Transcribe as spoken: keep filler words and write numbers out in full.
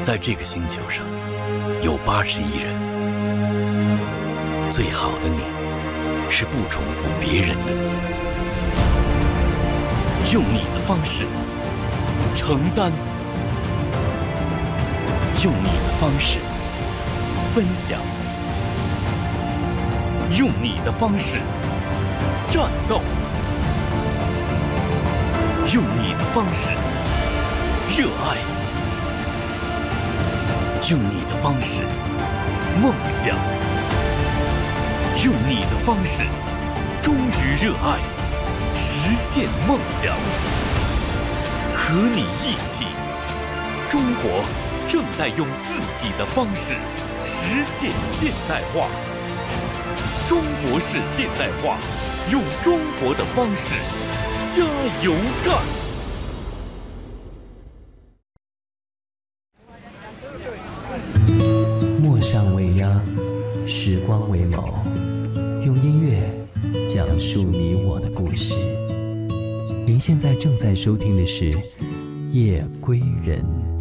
在这个星球上，有八十亿人。最好的你，是不重复别人的你，用你的方式承担，用你的方式分享，用你的方式战斗，用你的方式热爱，用你的方式梦想，用你的方式忠于热爱，实现梦想。和你一起，中国正在用自己的方式实现现代化。中国式现代化，用中国的方式加油干！ 陌上为鸦，时光为眸，用音乐讲述你我的故事。您现在正在收听的是《夜归人》。